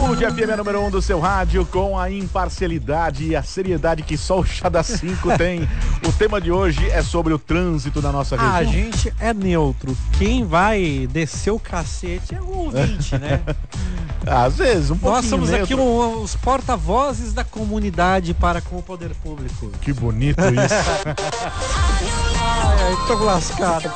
Gold FM é número 1 do seu rádio, com a imparcialidade e a seriedade que só o Chá das 5 tem. O tema de hoje é sobre o trânsito na nossa região. A gente é neutro. Quem vai descer o cacete é o ouvinte, né? Às vezes, um pouquinho. Nós somos neutro. aqui os porta-vozes da comunidade para com o poder público. Que bonito isso. Ai, tô lascado.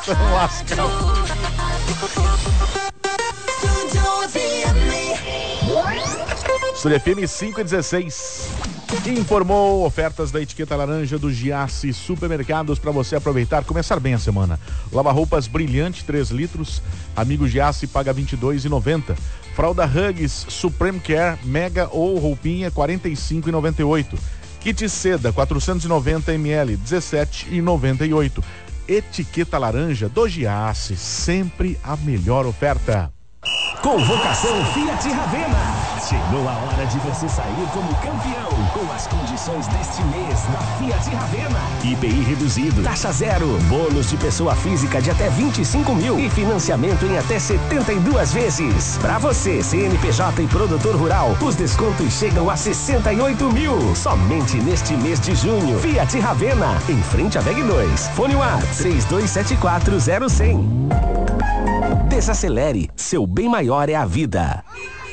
Estúdio FM 5:16 informou ofertas da etiqueta laranja do Giasse Supermercados para você aproveitar, começar bem a semana. Lava-roupas Brilhante 3 litros, amigo Giasse paga R$ 22,90. Fralda Huggies Supreme Care Mega ou roupinha R$ 45,98. Kit Seda 490 ml R$ 17,98. Etiqueta laranja do Giasse, sempre a melhor oferta. Convocação Fiat Ravena. Chegou a hora de você sair como campeão com as condições deste mês na Fiat Ravena. IPI reduzido, taxa zero, bônus de pessoa física de até 25 mil e financiamento em até 72 vezes. Pra você, CNPJ e produtor rural, os descontos chegam a 68 mil. Somente neste mês de junho. Fiat Ravena, em frente à VEG 2. Fone WhatsApp 32740100. Desacelere, seu bem maior é a vida.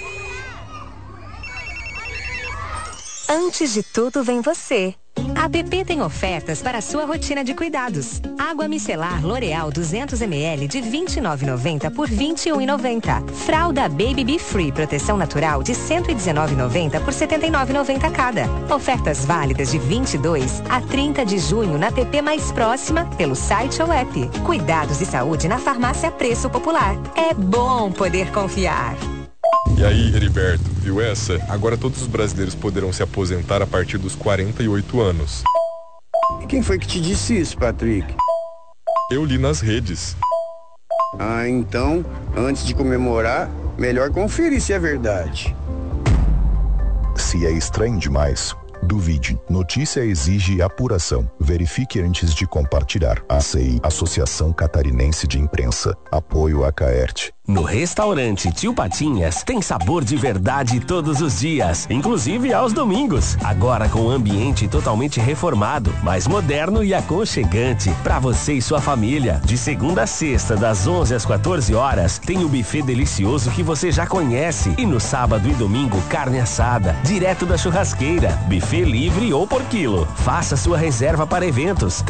Antes de tudo vem você. A BP tem ofertas para a sua rotina de cuidados. Água micelar L'Oreal 200 ml de R$ 29,90 por R$ 21,90. Fralda Baby Be Free Proteção Natural de R$ 119,90 por R$ 79,90 cada. Ofertas válidas de 22 a 30 de junho na PP mais próxima, pelo site ou app. Cuidados de saúde na farmácia Preço Popular. É bom poder confiar. E aí, Heriberto, viu essa? Agora todos os brasileiros poderão se aposentar a partir dos 48 anos. E quem foi que te disse isso, Patrick? Eu li nas redes. Ah, então, antes de comemorar, melhor conferir se é verdade. Se é estranho demais, duvide. Notícia exige apuração. Verifique antes de compartilhar. ACI, Associação Catarinense de Imprensa. Apoio a Caerte. No restaurante Tio Patinhas tem sabor de verdade todos os dias, inclusive aos domingos. Agora com um ambiente totalmente reformado, mais moderno e aconchegante para você e sua família. De segunda a sexta, das 11 às 14 horas, tem o buffet delicioso que você já conhece. E no sábado e domingo, carne assada, direto da churrasqueira, buffet livre ou por quilo. Faça sua reserva para eventos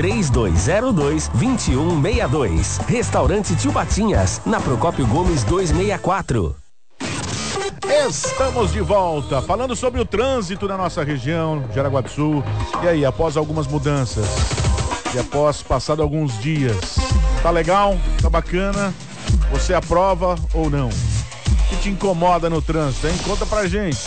3202-2162. Restaurante Tio Patinhas, na Procópio Gomes 264. Estamos de volta, falando sobre o trânsito na nossa região, Jaraguá do Sul. E aí, após algumas mudanças, e após passado alguns dias, tá legal? Tá bacana? Você aprova ou não? O que te incomoda no trânsito, hein? Conta pra gente.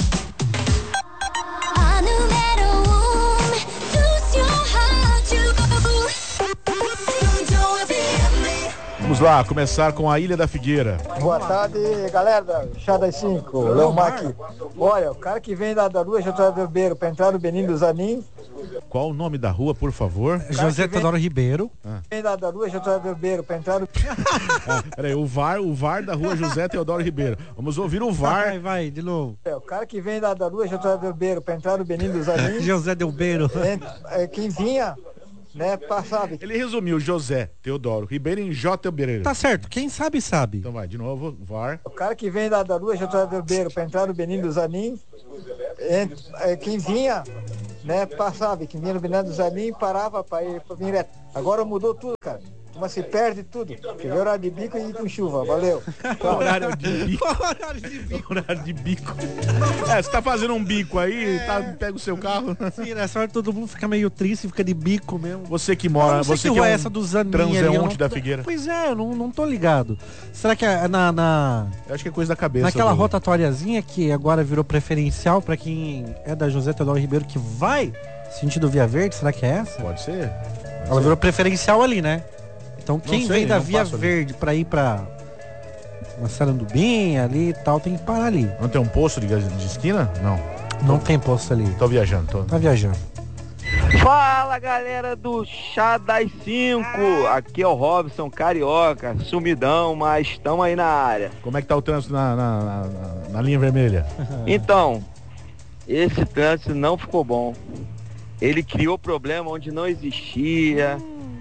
Vamos lá, começar com a Ilha da Figueira. Boa tarde, galera, Chá das 5, Leomar. Olha, o cara que vem da rua José Ribeiro para entrar no Benin do Zanin. Qual o nome da rua, por favor? José Teodoro Ribeiro. Vem da rua José Ribeiro para entrar no... Peraí, o VAR da rua José Teodoro Ribeiro. Vamos ouvir o VAR. Vai, de novo. O cara que vem da rua José Ribeiro para entrar no Benin do Zanin. José Delbeiro. Quem vinha... né, passado. Ele resumiu José Teodoro Ribeiro em J. Bereira. Tá certo, quem sabe, sabe. Então vai, de novo, VAR. O cara que vem da rua José Ribeiro para entrar no Benin do Zanin, quem vinha, né, passava, quem vinha no Benin do Zanin parava para ir vir reto. Agora mudou tudo, cara. Mas se perde tudo. Quer ver horário de bico e ir com chuva. Valeu. Horário de bico. Horário de bico. Você tá fazendo um bico aí, pega o seu carro. Sim, nessa hora todo mundo fica meio triste, fica de bico mesmo. Você que mora, você que é essa do transeunte da Figueira. Pois é, eu não tô ligado. Será que Eu acho que é coisa da cabeça. Naquela rotatóriazinha que agora virou preferencial pra quem é da José Teodoro Ribeiro que vai sentido Via Verde, será que é essa? Pode ser. Ela virou preferencial ali, né? Então quem vem da Via Verde pra ir pra uma Sarandubinha ali e tal, tem que parar ali. Não tem um posto de esquina? Não. Não tem posto ali. Tô viajando. Tá viajando. Fala, galera do Chá das 5. Aqui é o Robson Carioca, sumidão, mas estamos aí na área. Como é que tá o trânsito Na linha vermelha. Então, esse trânsito não ficou bom. Ele criou problema onde não existia.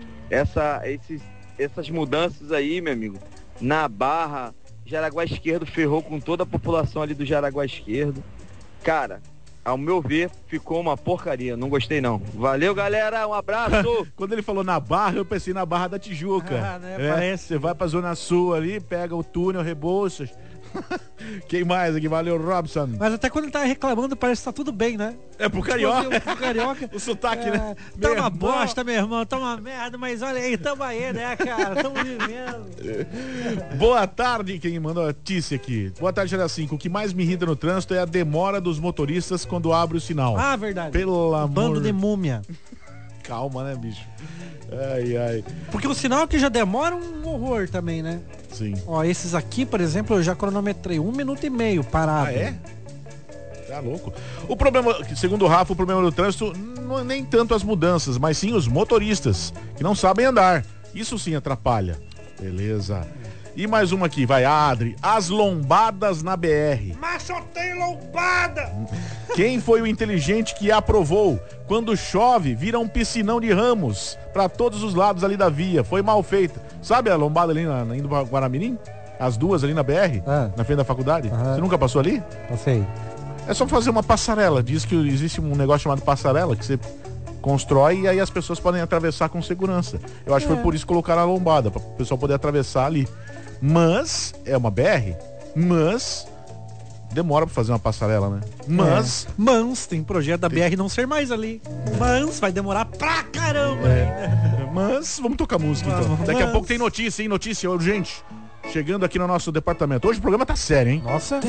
Essas mudanças aí, meu amigo, na Barra, Jaraguá Esquerdo ferrou com toda a população ali do Jaraguá Esquerdo. Cara, ao meu ver, ficou uma porcaria. Não gostei, não. Valeu, galera. Um abraço. Quando ele falou na Barra, eu pensei na Barra da Tijuca. Né? Parece. Você vai pra Zona Sul ali, pega o túnel, Rebouças. Quem mais aqui? Valeu, Robson. Mas até quando ele tá reclamando, parece que tá tudo bem, né? É pro carioca. Pro carioca. O sotaque, né? Tá uma bosta, meu irmão. Tá uma merda, mas olha aí, tamo aí, né, cara? Tamo vivendo. Boa tarde, quem mandou a notícia aqui. Boa tarde, era 5. O que mais me irrita no trânsito é a demora dos motoristas quando abre o sinal. Ah, verdade. Pelo amor... Bando de múmia. Calma, né, bicho? Ai, ai. Porque o sinal que já demora um horror também, né? Sim. Ó, esses aqui, por exemplo, eu já cronometrei 1 minuto e meio parado. Ah, é? Tá louco. O problema, segundo o Rafa, o problema do trânsito não é nem tanto as mudanças, mas sim os motoristas, que não sabem andar. Isso sim atrapalha. Beleza. E mais uma aqui, vai, Adri. As lombadas na BR. Mas só tem lombada! Quem foi o inteligente que aprovou? Quando chove, vira um piscinão de ramos pra todos os lados ali da via. Foi mal feita. Sabe a lombada ali indo pra Guaramirim? As duas ali na BR? Na frente da faculdade? Você nunca passou ali? Passei. É só fazer uma passarela. Diz que existe um negócio chamado passarela, que você constrói e aí as pessoas podem atravessar com segurança. Eu acho que foi por isso que colocaram a lombada, para o pessoal poder atravessar ali. Mas, é uma BR, mas demora pra fazer uma passarela, né? Mas tem projeto da BR não ser mais ali. Mas vai demorar pra caramba. Mas vamos tocar música então. Daqui a pouco tem notícia, hein? Notícia urgente. Chegando aqui no nosso departamento. Hoje o programa tá sério, hein? Nossa.